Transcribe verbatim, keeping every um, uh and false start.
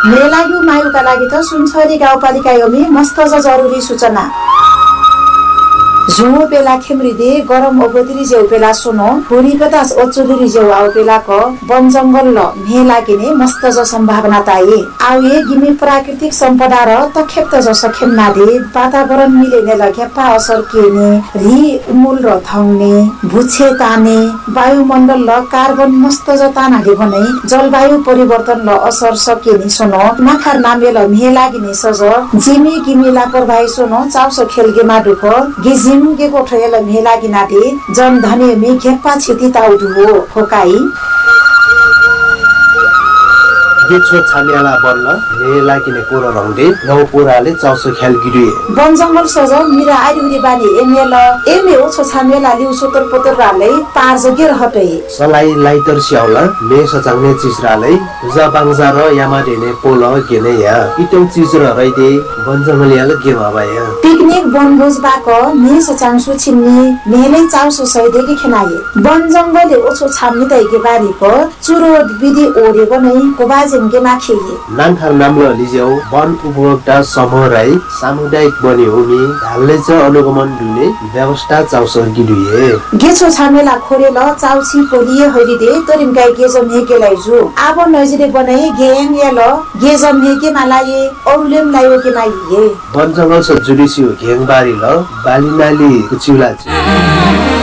मेलागु मायुका लागि त सुनसरी गाउँपालिका योमी मस्त जरुरी सूचना झुमो पेला खेमरिदे गरम ओगोदरी जेउ पेला सुनो पुरी पतास ओचुदरी जेउ आउ पेला क वन जंगल ल मेला किने मस्त ज सम्भावना ताई आउ ये गिमी प्राकृतिक सम्पदा र तखेप त ज सखेमना दे वातावरण मिलेने लग्यापा असर केने रि उमुल र थंगने भुछे ताने वायुमण्डल ल कार्बन मस्त ज तानाले भने जलवायु परिवर्तन ल असर सकेनी सुनो नाखार नामे ल मेला गिने सज जिमी गिमी लापरवाही सुनो चाउस खेलगेमा दुख गिजी के कोठेल मेला गिनाते जन धने मे खेप्पा छिति ताउदु हो फोकाई गेछो छामेला बन्न मेला किने पोरो रंगदे नौ पोराले चाउसो खेल गिरिए वन जंगल सज मिरा आइरुरी बानी एमेल एमे ओ छामेला लिउ सोतर पोतर राले पार जगिर हटै सलाई लाइटर स्याउला मे सचाउने चिसराले जा बाङजा र यामा देने पोल गेने या इटौ चिज र रैदे वन जंगल याल के भबाया पिकनिक बनभोज बाक मे सचाङसु छिन्नी मेले चाउसो सैदे के खेनाये वन जंगलले ओछो छाम्ने तैके बारीको चुरो विधि ओरे बनै कोबाज नानखार नामलो लिजेउ वन उपभोक्ता समूह राई सामुदायिक बनी हुमी ढाल्ने च अनुगमन दुने व्यवस्था चाउस गिडुए गेछो छामेला खोरेल चाउसी पोलिए हरिदे तरिम गाई गेजम हेके लाइजु आब नजिरे बनाई गेङ याल गेजम हेके मालाये औरुलेम लायो के माइए वन जंगल स जुडिसियो गेङ बारी ल बालिनाली कुचिउला